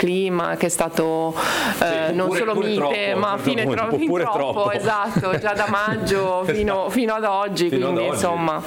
clima, che è stato non solo mite, ma fin troppo, esatto, già da maggio fino ad oggi, quindi insomma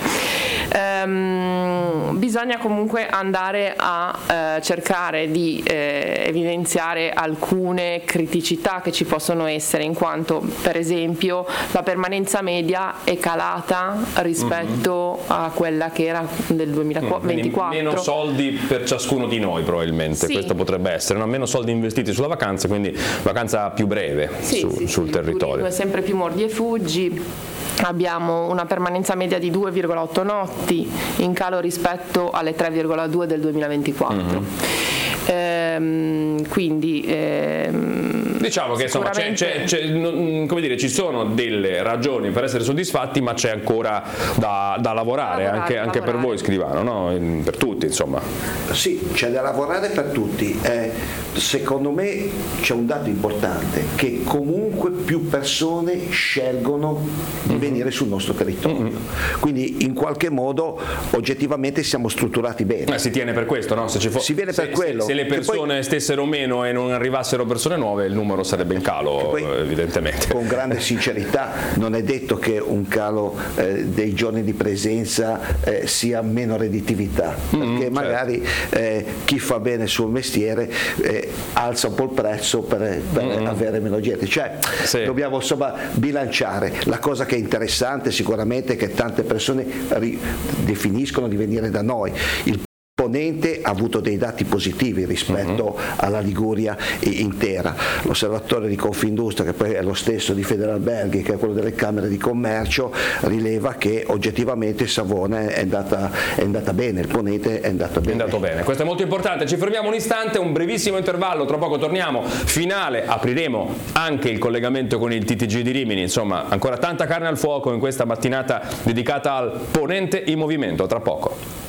bisogna comunque andare a cercare di evidenziare alcune criticità che ci possono essere, in quanto per esempio la permanenza media è calata rispetto a quella che era del 2024. Meno soldi per ciascuno di noi probabilmente, questo potrebbe essere, no? Meno soldi investiti sulla vacanza, quindi vacanza più breve sul territorio. Sempre più mordi e fuggi. Abbiamo una permanenza media di 2,8 notti, in calo rispetto alle 3,2 del 2024. Quindi diciamo che insomma come dire, ci sono delle ragioni per essere soddisfatti, ma c'è ancora da lavorare anche per voi scrivano, no? Per tutti insomma. Sì, c'è da lavorare per tutti. Secondo me c'è un dato importante, che comunque più persone scelgono di venire sul nostro territorio, quindi in qualche modo oggettivamente siamo strutturati bene. Si tiene per questo, no? Si viene per quello. Se le persone stessero meno e non arrivassero persone nuove, il numero sarebbe in calo, evidentemente. Con grande sincerità, non è detto che un calo dei giorni di presenza sia meno redditività, perché magari chi fa bene il suo mestiere alza un po' il prezzo per avere meno gente, cioè dobbiamo insomma bilanciare. La cosa che è interessante sicuramente è che tante persone definiscono di venire da noi. Il Ponente ha avuto dei dati positivi rispetto alla Liguria intera. L'osservatorio di Confindustria, che poi è lo stesso di Federalberghi, che è quello delle camere di commercio, rileva che oggettivamente Savona è andata bene, il Ponente è andato bene. Questo è molto importante. Ci fermiamo un istante, un brevissimo intervallo, tra poco torniamo. Finale, apriremo anche il collegamento con il TTG di Rimini. Insomma, ancora tanta carne al fuoco in questa mattinata dedicata al Ponente in movimento. Tra poco.